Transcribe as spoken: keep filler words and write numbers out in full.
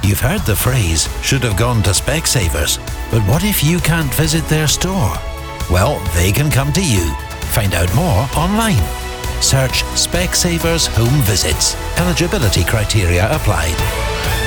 You've heard the phrase, should have gone to Specsavers. But what if you can't visit their store? Well, they can come to you. Find out more online. Search Specsavers Home Visits. Eligibility criteria applied.